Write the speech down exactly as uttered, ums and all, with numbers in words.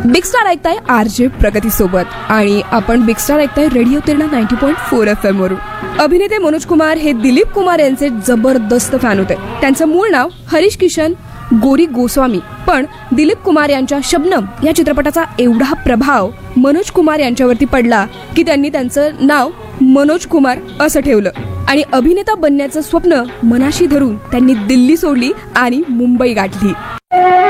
Big star ऐकताय R J प्रगती सोबत आणि आपण बिग स्टार ऐकताय radio तिरणा ninety point four F M वरून. अभिनेते मनोज कुमार हे दिलीप कुमार यांचे जबरदस्त फॅन होते. त्यांचं मूळ नाव हरीश किशन गोरी गोस्वामी, पण दिलीप कुमार यांच्या शबनम या चित्रपटाचा एवढा प्रभाव मनोज कुमार यांच्यावरती पडला की त्यांनी त्यांचं नाव मनोज कुमार असं ठेवलं आणि अभिनेता बनण्याचं स्वप्न मनाशी धरून त्यांनी दिल्ली सोडली आणि मुंबई गाठली.